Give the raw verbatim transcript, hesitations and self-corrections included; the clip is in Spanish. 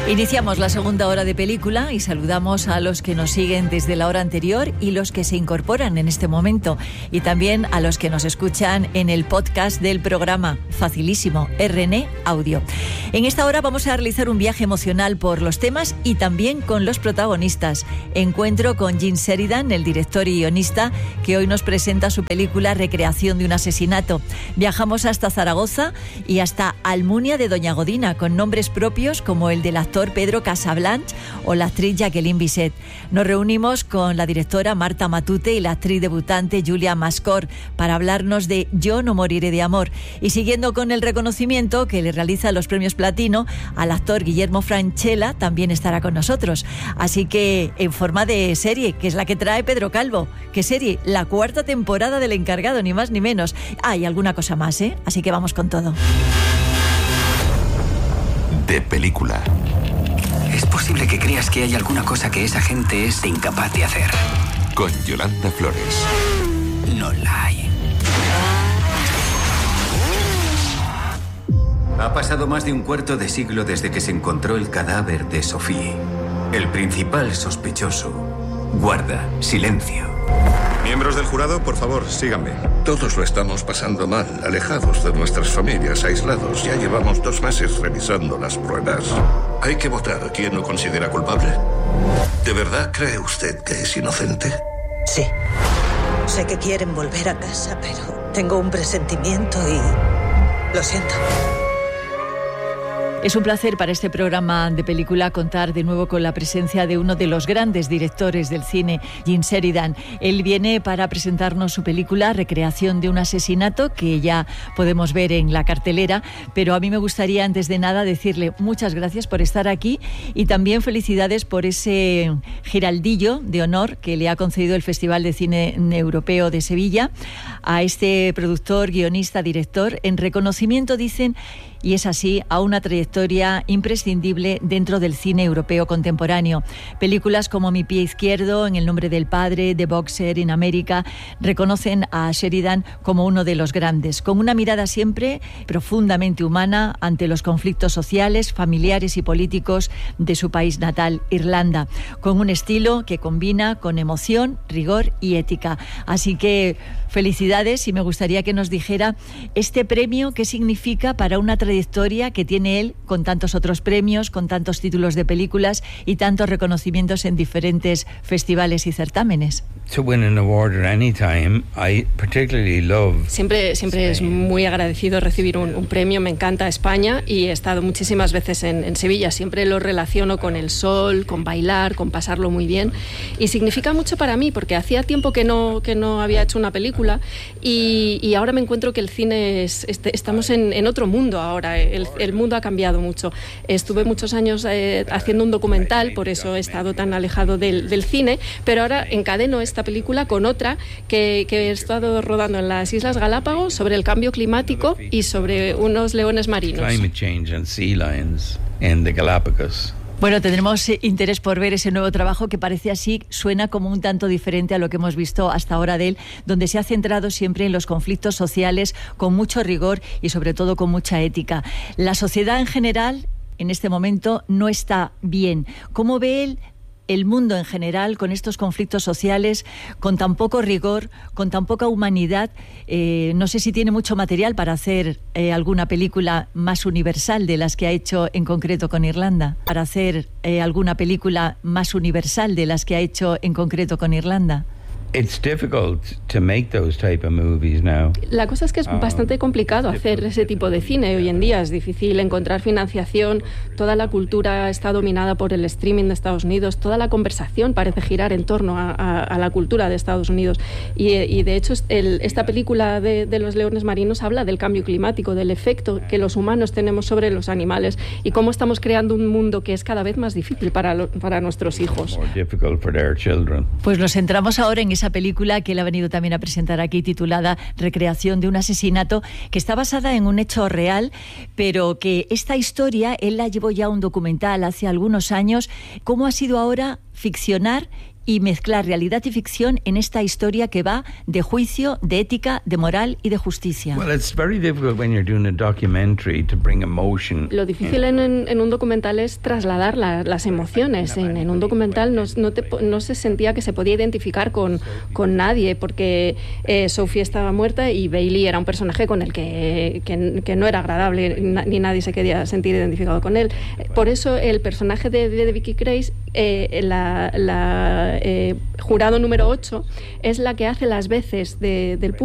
Iniciamos la segunda hora de película y saludamos a los que nos siguen desde la hora anterior y los que se incorporan en este momento, y también a los que nos escuchan en el podcast del programa. Facilísimo, R N Audio. En esta hora vamos a realizar un viaje emocional por los temas y también con los protagonistas. Encuentro con Gene Sheridan, el director y guionista, que hoy nos presenta su película Recreación de un asesinato. Viajamos hasta Zaragoza y hasta Almunia de Doña Godina, con nombres propios como el del actor Pedro Casablanch o la actriz Jacqueline Bisset. Nos reunimos con la directora Marta Matute y la actriz debutante Julia Mascor para hablarnos de Yo no moriré de amor, y siguiendo con el reconocimiento que le realiza los premios Platino al actor Guillermo Francella, también estará con nosotros. Así que en forma de serie, que es la que trae Pedro Calvo. ¿Qué serie? La cuarta temporada del Encargado, ni más ni menos. Ah, y alguna cosa más, ¿eh? Así que vamos con todo. De película. Es posible que creas que hay alguna cosa que esa gente es incapaz de hacer. Con Yolanda Flores. No la hay. Ha pasado más de un cuarto de siglo desde que se encontró el cadáver de Sophie. El principal sospechoso guarda silencio. Miembros del jurado, por favor, síganme. Todos lo estamos pasando mal, alejados de nuestras familias, aislados. Ya llevamos dos meses revisando las pruebas. Hay que votar a quien lo considera culpable. ¿De verdad cree usted que es inocente? Sí. Sé que quieren volver a casa, pero tengo un presentimiento y lo siento. Es un placer para este programa de película contar de nuevo con la presencia de uno de los grandes directores del cine, Gene Sheridan. Él viene para presentarnos su película Recreación de un asesinato, que ya podemos ver en la cartelera, pero a mí me gustaría antes de nada decirle muchas gracias por estar aquí y también felicidades por ese giraldillo de honor que le ha concedido el Festival de Cine Europeo de Sevilla a este productor, guionista, director, en reconocimiento, dicen, y es así, a una trayectoria imprescindible dentro del cine europeo contemporáneo. Películas como Mi pie izquierdo, En el nombre del padre, The Boxer in America, reconocen a Sheridan como uno de los grandes, con una mirada siempre profundamente humana ante los conflictos sociales, familiares y políticos de su país natal, Irlanda, con un estilo que combina con emoción, rigor y ética. Así que felicidades, y me gustaría que nos dijera este premio, qué significa para una trayectoria trayectoria que tiene él, con tantos otros premios, con tantos títulos de películas y tantos reconocimientos en diferentes festivales y certámenes. To win an award at any time, I particularly love Siempre, siempre es muy agradecido recibir un, un premio. Me encanta España y he estado muchísimas veces en, en Sevilla. Siempre lo relaciono con el sol, con bailar, con pasarlo muy bien. Y significa mucho para mí porque hacía tiempo que no, que no había hecho una película y, y ahora me encuentro que el cine es, este, estamos en, en otro mundo ahora. El, el mundo ha cambiado mucho. Estuve muchos años eh, haciendo un documental, por eso he estado tan alejado del, del cine, pero ahora encadeno esta película con otra que, que he estado rodando en las Islas Galápagos sobre el cambio climático y sobre unos leones marinos. Climate change and sea lions in the Galapagos. Bueno, tendremos interés por ver ese nuevo trabajo que parece así, suena como un tanto diferente a lo que hemos visto hasta ahora de él, donde se ha centrado siempre en los conflictos sociales con mucho rigor y sobre todo con mucha ética. La sociedad en general en este momento no está bien. ¿Cómo ve él el mundo en general con estos conflictos sociales, con tan poco rigor, con tan poca humanidad? Eh, no sé si tiene mucho material para hacer eh, alguna película más universal de las que ha hecho en concreto con Irlanda, para hacer eh, alguna película más universal de las que ha hecho en concreto con Irlanda. It's difficult to make those type of movies now. La cosa es que es bastante complicado hacer ese tipo de cine hoy en día. Es difícil encontrar financiación. Toda la cultura está dominada por el streaming de Estados Unidos. Toda la conversación parece girar en torno a, a, a la cultura de Estados Unidos. Y, y de hecho, el, esta película de, de los leones marinos habla del cambio climático, del efecto que los humanos tenemos sobre los animales y cómo estamos creando un mundo que es cada vez más difícil para, lo, para nuestros hijos. Pues nos centramos ahora en esa película que él ha venido también a presentar aquí, titulada Recreación de un asesinato, que está basada en un hecho real, pero que esta historia él la llevó ya a un documental hace algunos años. ¿Cómo ha sido ahora ficcionar y mezclar realidad y ficción en esta historia que va de juicio, de ética, de moral y de justicia. Well, it's very difficult when you're doing a documentary to bring emotion. Lo difícil en, en un documental es trasladar la, las emociones. En, en un documental no, no, te, no se sentía que se podía identificar con, con nadie, porque eh, Sophie estaba muerta y Bailey era un personaje con el que, que, que no era agradable, ni nadie se quería sentir identificado con él. Por eso el personaje de, de Vicky Krieps, eh, la, la eh, jurado número ocho, es la que hace las veces de, del público